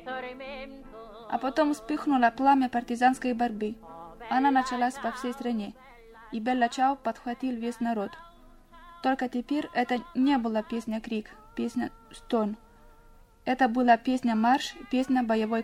А потом вспыхнуло пламя партизанской борьбы. Она началась по всей стране, и Белла Чао подхватил весь народ. Только теперь это не была песня-крик, песня-стон. Это была песня-марш, песня боевой